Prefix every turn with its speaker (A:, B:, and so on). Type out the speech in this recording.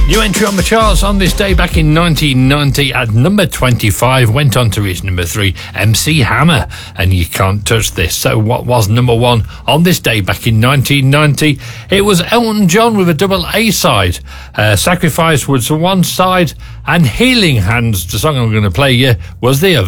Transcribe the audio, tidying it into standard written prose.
A: New entry on the charts on this day back in 1990 at number 25, went on to reach number 3, MC Hammer, and You Can't Touch This. So what was number 1 on this day back in 1990? It was Elton John with a double A side. Sacrifice was the one side, and Healing Hands, the song I'm going to play you, was the other.